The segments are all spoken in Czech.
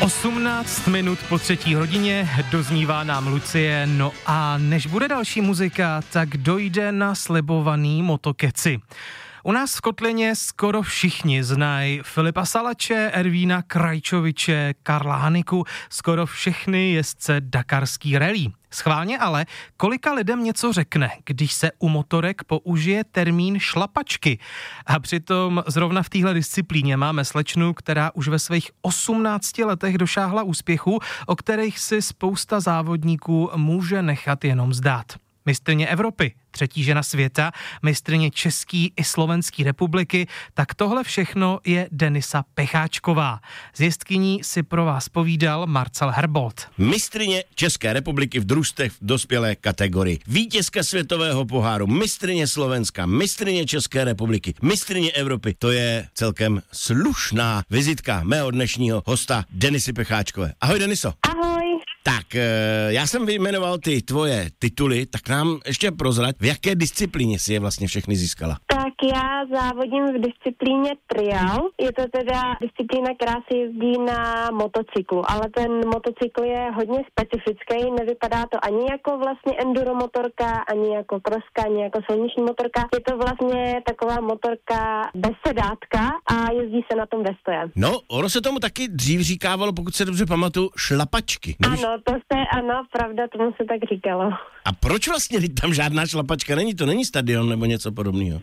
18 minut po 3:00 doznívá nám Lucie, no a než bude další muzika, tak dojde na slibovaný motokeci. U nás v Kotlině skoro všichni znají Filipa Salače, Ervína Krajčoviče, Karla Haniku, skoro všechny jezdce dakarský rally. Schválně ale, kolika lidem něco řekne, když se u motorek použije termín šlapačky. A přitom zrovna v téhle disciplíně máme slečnu, která už ve svých 18 letech došáhla úspěchu, o kterých si spousta závodníků může nechat jenom zdát. Mistryně Evropy, 3. žena světa, mistryně České i Slovenské republiky, tak tohle všechno je Denisa Pecháčková. S jezdkyní si pro vás povídal Marcel Herbold. Mistryně České republiky v družstvech v dospělé kategorii, vítězka světového poháru, mistryně Slovenska, mistryně České republiky, mistryně Evropy. To je celkem slušná vizitka mého dnešního hosta Denisy Pecháčkové. Ahoj Deniso. Ahoj. Tak, já jsem vyjmenoval ty tvoje tituly, tak nám ještě prozrať, v jaké disciplíně si je vlastně všechny získala. Tak já závodím v disciplíně trial. Je to teda disciplína, která se jezdí na motocyklu, ale ten motocykl je hodně specifický, nevypadá to ani jako vlastně enduro motorka, ani jako crosska, ani jako silniční motorka. Je to vlastně taková motorka bez sedátka a jezdí se na tom ve stoje. No, ono se tomu taky dřív říkávalo, pokud se dobře pamatuju, šlapačky. Ano, ano, pravda, tomu se tak říkalo. A proč vlastně tam žádná šlapačka není? To není stadion nebo něco podobného?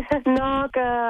No,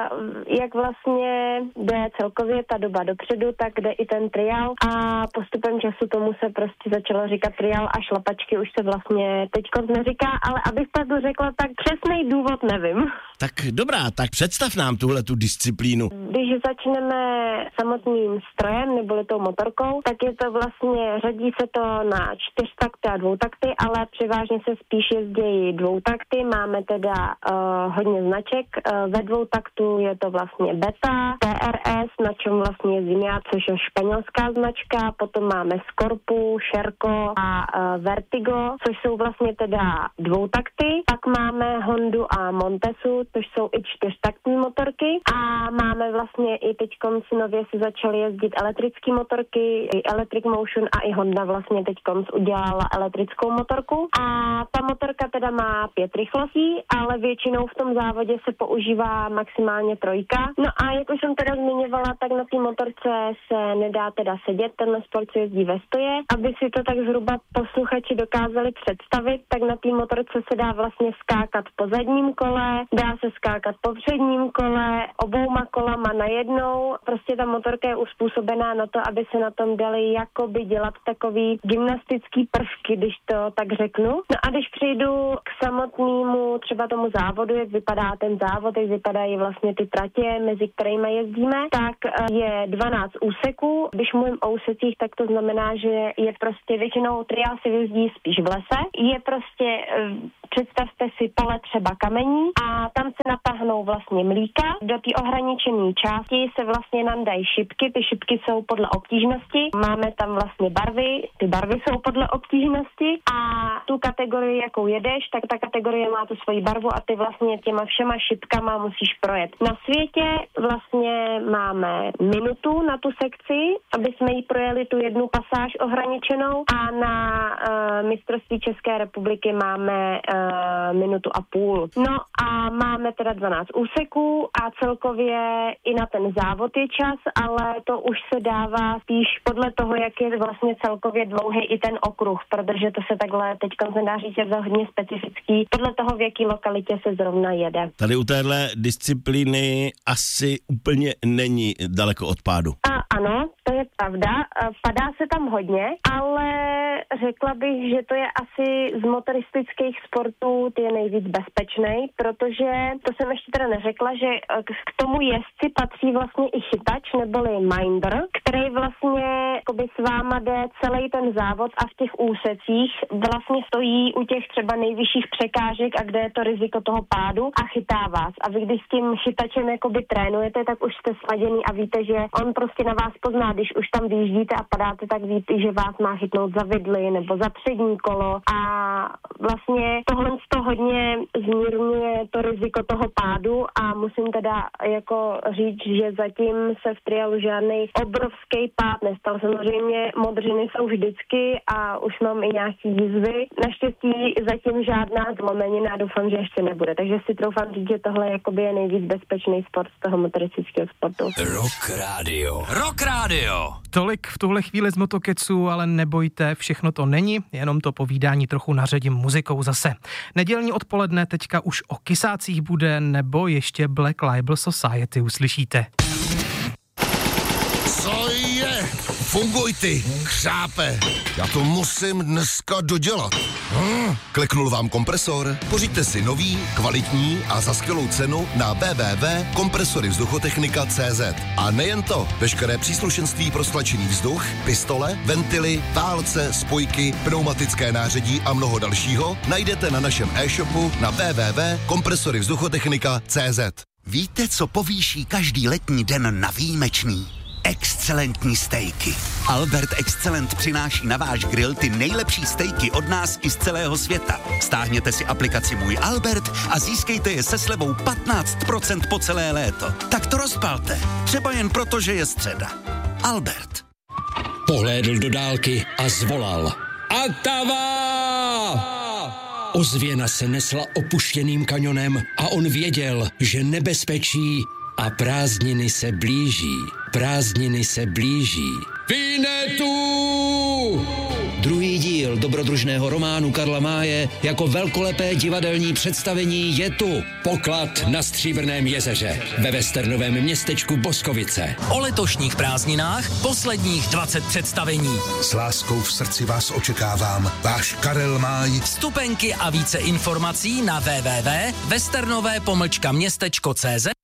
jak vlastně jde celkově ta doba dopředu, tak jde i ten trial a postupem času tomu se prostě začalo říkat trial a šlapačky už se vlastně teďko neříká, ale abych to řekla, tak přesnej důvod nevím. Tak dobrá, tak představ nám tuhletu disciplínu. Když začneme samotným strojem neboli tou motorkou, tak je to vlastně, řadí se to na 4takty a 2takty, ale převážně se spíš jezdí 2takty. Máme teda hodně značek. Ve 2taktu je to vlastně Beta, TRS, na čem vlastně jezdím já, což je španělská značka. Potom máme Scorpu, Sherco a Vertigo, což jsou vlastně teda 2takty. Pak máme Hondu a Montesu, což jsou i 4taktní motorky. A máme vlastně i teďkom nově si začaly jezdit elektrické motorky, i Electric Motion a i Honda vlastně teďkom udělala elektrickou motorku. A ta motorka teda má 5 rychlostí, ale většinou v tom závodě se používá maximálně 3. No a jak už jsem teda zmiňovala, tak na té motorce se nedá teda sedět, tenhle sport se jezdí ve stoje. Aby si to tak zhruba posluchači dokázali představit, tak na té motorce se dá vlastně skákat po zadním kole, dá se skákat po předním kole, obouma kolama najednou. Prostě ta motorka je uspůsobená na to, aby se na tom dali jakoby dělat takový gymnastický prvky, když to tak řeknu. No a když přijdu k samotnému třeba tomu závodu, jak vypadá ten závod, jak vypadají vlastně ty tratě, mezi kterými jezdíme, tak je 12 úseků. Když mluvím o úsecích, tak to znamená, že je prostě většinou triál se jezdí spíš v lese. Je prostě, představte si pole třeba kamení a tam se natáhnou vlastně mlíka. Do té ohraničené části se vlastně nandají šipky, ty šipky jsou podle obtížnosti. Máme tam vlastně barvy, ty barvy jsou podle obtížnosti a tu kategorii, jakou jedeš, tak ta kategorie má tu svoji barvu a ty vlastně těma všema šipkama musíš projet. Na světě vlastně máme minutu na tu sekci, aby jsme jí projeli tu jednu pasáž ohraničenou a na mistrovství České republiky máme minutu a půl. No a máme teda 12 úseků a celkově i na ten závod je čas, ale to už se dává spíš podle toho, jak je vlastně celkově dlouhý i ten okruh, protože to se takhle teďka se dá říct, je to hodně specifický, podle toho, v jaký lokalitě se zrovna jede. Tady u téhle disciplíny asi úplně není daleko od pádu. Ano, to je pravda, padá se tam hodně, ale řekla bych, že to je asi z motoristických sportů ty je nejvíc bezpečný, protože to jsem ještě teda neřekla, že k tomu jezdci patří vlastně i chytač neboli minder, který vlastně jakoby s váma jde celý ten závod a v těch úsecích vlastně stojí u těch třeba nejvyšších překážek a kde je to riziko toho pádu a chytá vás. A vy když s tím chytačem jakoby trénujete, tak už jste sladěný a víte, že on prostě na vás pozná, když už tam vyjíždíte a padáte, tak víte, že vás má chytnout za vidly nebo za přední kolo a vlastně tohle to hodně zmírňuje to riziko toho pádu a musím teda jako říct, že zatím se v trialu žádný obrovský pátnes. Tam samozřejmě modřiny jsou vždycky a už mám i nějaký jizvy. Naštěstí zatím žádná zlomenina, doufám, že ještě nebude. Takže si troufám říct, že tohle jakoby je nejvíc bezpečný sport z toho motoristického sportu. Rock Radio. Tolik v tuhle chvíli z Motokecu, ale nebojte, všechno to není, jenom to povídání trochu naředím muzikou zase. Nedělní odpoledne teďka už o kysácích bude, nebo ještě Black Label Society uslyšíte. Co je? Funguj ty, křápe. Já to musím dneska dodělat. Kliknul vám kompresor? Pořiďte si nový, kvalitní a za skvělou cenu na www.kompresoryvzduchotechnika.cz. A nejen to, veškeré příslušenství pro stlačený vzduch, pistole, ventily, válce, spojky, pneumatické nářadí a mnoho dalšího najdete na našem e-shopu na www.kompresoryvzduchotechnika.cz. Víte, co povýší každý letní den na výjimečný? Excelentní stejky. Albert Excellent přináší na váš grill ty nejlepší stejky od nás i z celého světa. Stáhněte si aplikaci Můj Albert a získejte je se slevou 15% po celé léto. Tak to rozpalte. Třeba jen proto, že je středa. Albert. Pohlédl do dálky a zvolal. Atava! Ozvěna se nesla opuštěným kanionem a on věděl, že nebezpečí a prázdniny se blíží. Prázdniny se blíží. Vinetu! Druhý díl dobrodružného románu Karla Máje jako velkolepé divadelní představení je tu. Poklad na Stříbrném jezeře ve westernovém městečku Boskovice. O letošních prázdninách posledních 20 představení. S láskou v srdci vás očekávám. Váš Karel Máj. Vstupenky a více informací na www.westernové-městečko.cz